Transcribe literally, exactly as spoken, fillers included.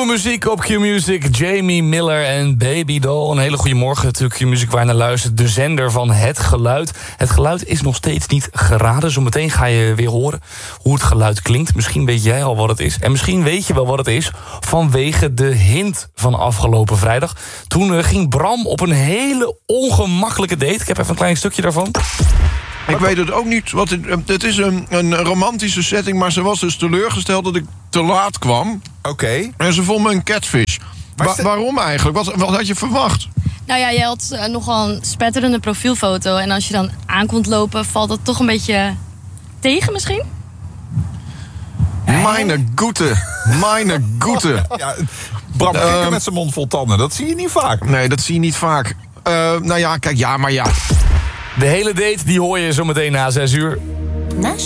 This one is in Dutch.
Nieuwe muziek op Q-Music, Jamie Miller en Baby Doll. Een hele goede morgen natuurlijk, Q-Music waar je naar luistert. De zender van Het Geluid. Het geluid is nog steeds niet geraden. Zometeen ga je weer horen hoe het geluid klinkt. Misschien weet jij al wat het is. En misschien weet je wel wat het is vanwege de hint van afgelopen vrijdag. Toen uh, ging Bram op een hele ongemakkelijke date. Ik heb even een klein stukje daarvan. Ik weet het ook niet. Wat het, het is een, een romantische setting, maar ze was dus teleurgesteld dat ik te laat kwam. Oké. Okay. En ze vond me een catfish. Wa- waarom eigenlijk? Wat, wat had je verwacht? Nou ja, je had uh, nogal een spetterende profielfoto. En als je dan aankomt lopen, valt dat toch een beetje tegen misschien? Meine Goete. Meine Goete. Ja, Bram Kikker uh, met zijn mond vol tanden, dat zie je niet vaak. Nee, dat zie je niet vaak. Uh, nou ja, kijk, ja, maar ja. De hele date die hoor je zometeen na zes uur.